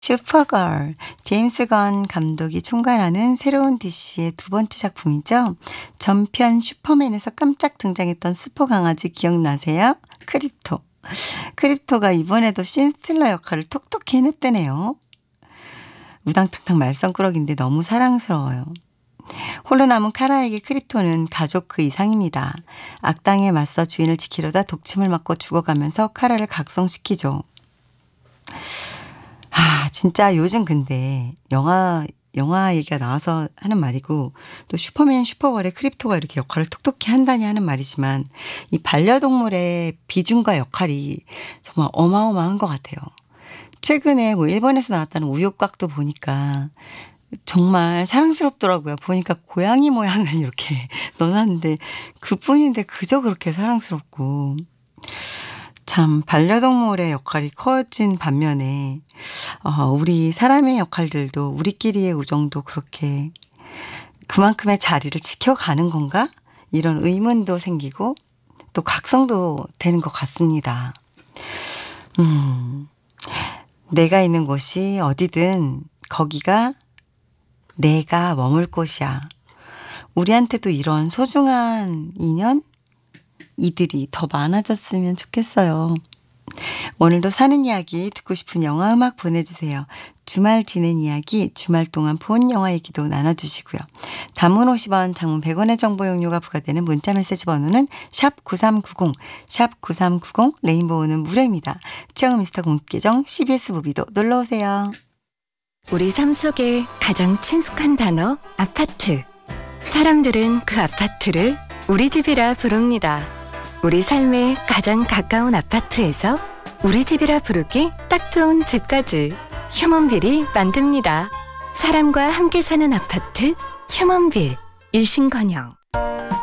슈퍼걸, 제임스 건 감독이 총괄하는 새로운 DC의 두 번째 작품이죠. 전편 슈퍼맨에서 깜짝 등장했던 슈퍼 강아지 기억나세요? 크립토. 크립토가 이번에도 신스틸러 역할을 톡톡히 해냈다네요. 우당탕탕 말썽꾸러기인데 너무 사랑스러워요. 홀로 남은 카라에게 크립토는 가족 그 이상입니다. 악당에 맞서 주인을 지키려다 독침을 맞고 죽어가면서 카라를 각성시키죠. 진짜 요즘 근데 영화 얘기가 나와서 하는 말이고 또 슈퍼맨 슈퍼걸의 크립토가 이렇게 역할을 톡톡히 한다니 하는 말이지만 이 반려동물의 비중과 역할이 정말 어마어마한 것 같아요. 최근에 뭐 일본에서 나왔다는 우유곽도 보니까 정말 사랑스럽더라고요. 보니까 고양이 모양을 이렇게 넣어놨는데 그뿐인데 그저 그렇게 사랑스럽고 참 반려동물의 역할이 커진 반면에 우리 사람의 역할들도 우리끼리의 우정도 그렇게 그만큼의 자리를 지켜가는 건가? 이런 의문도 생기고 또 각성도 되는 것 같습니다. 내가 있는 곳이 어디든 거기가 내가 머물 곳이야. 우리한테도 이런 소중한 인연? 이들이 더 많아졌으면 좋겠어요. 오늘도 사는 이야기 듣고 싶은 영화 음악 보내주세요. 주말 지낸 이야기, 주말 동안 본 영화 얘기도 나눠주시고요. 단문 50원, 장문 100원의 정보 용료가 부과되는 문자메시지 번호는 샵9390, 샵9390 레인보우는 무료입니다. 최영 미스터 공개정 CBS 무비도 놀러오세요. 우리 삶 속에 가장 친숙한 단어 아파트. 사람들은 그 아파트를 우리 집이라 부릅니다. 우리 삶에 가장 가까운 아파트에서 우리 집이라 부르기 딱 좋은 집까지 휴먼빌이 만듭니다. 사람과 함께 사는 아파트 휴먼빌. 일신건영.